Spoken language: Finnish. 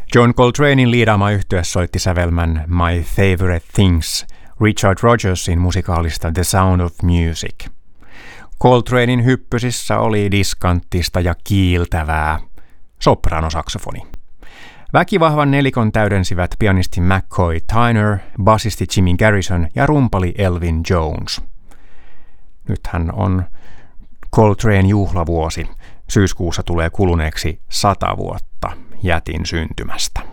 John Coltranein liidaama yhtye soitti sävelmän My Favorite Things Richard Rodgersin musikaalista The Sound of Music. Coltranein hyppysissä oli diskanttista ja kiiltävää sopranosaksofoni. Väkivahvan nelikon täydensivät pianisti McCoy Tyner, basisti Jimmy Garrison ja rumpali Elvin Jones. Nythän on Coltrane juhlavuosi. Syyskuussa tulee kuluneeksi 100 vuotta jätin syntymästä.